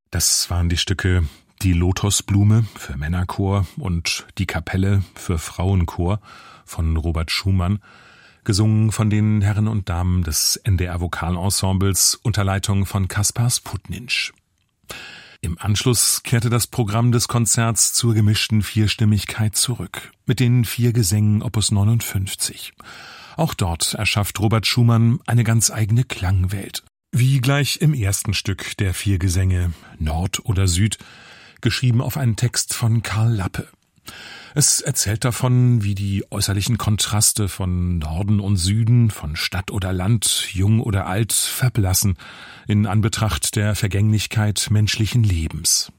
Das waren die Stücke Die Lotosblume für Männerchor und Die Kapelle für Frauenchor von Robert Schumann, gesungen von den Herren und Damen des NDR Vokalensembles unter Leitung von Kaspar Sputninch. Im Anschluss kehrte das Programm des Konzerts zur gemischten Vierstimmigkeit zurück, mit den 4 Gesängen Opus 59. Auch dort erschafft Robert Schumann eine ganz eigene Klangwelt. Wie gleich im ersten Stück der 4 Gesänge, Nord oder Süd, geschrieben auf einen Text von Karl Lappe. Es erzählt davon, wie die äußerlichen Kontraste von Norden und Süden, von Stadt oder Land, jung oder alt, verblassen in Anbetracht der Vergänglichkeit menschlichen Lebens.